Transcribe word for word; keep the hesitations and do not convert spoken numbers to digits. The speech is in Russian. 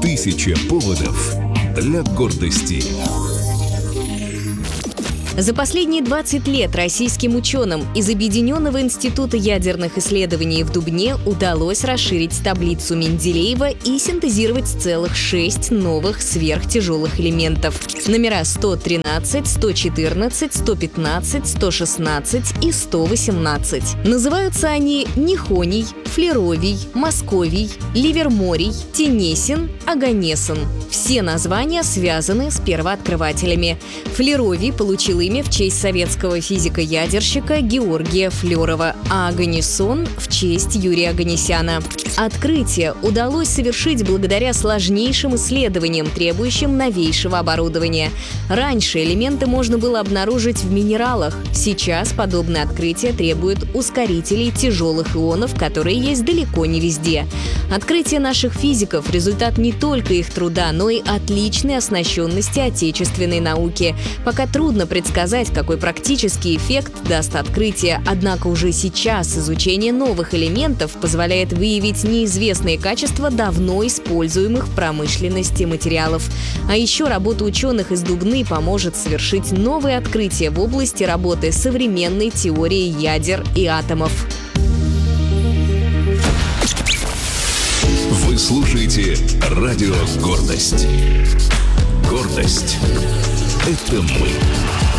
Тысяча поводов для гордости. За последние двадцать лет российским ученым из Объединенного института ядерных исследований в Дубне удалось расширить таблицу Менделеева и синтезировать целых шесть новых сверхтяжелых элементов. Номера сто тринадцать, сто четырнадцать, сто пятнадцать, сто шестнадцать и сто восемнадцать. Называются они нихоний, флеровий, московий, ливерморий, тенесин, аганесин. Все названия связаны с первооткрывателями. Флеровий получил имя в честь советского физика-ядерщика Георгия Флерова, а аганесон — в честь Юрия Оганесяна. Открытие удалось совершить благодаря сложнейшим исследованиям, требующим новейшего оборудования. Раньше элементы можно было обнаружить в минералах. Сейчас подобное открытие требует ускорителей тяжелых ионов, которые есть далеко не везде. Открытие наших физиков — результат не только их труда, но и отличной оснащенности отечественной науки. Пока трудно предсказать, какой практический эффект даст открытие, однако уже сейчас изучение новых элементов позволяет выявить неизвестные качества давно используемых в промышленности материалов. А еще работа ученых из Дубны поможет совершить новые открытия в области работы современной теории ядер и атомов. Вы слушаете радио «Гордость». Гордость — это мы.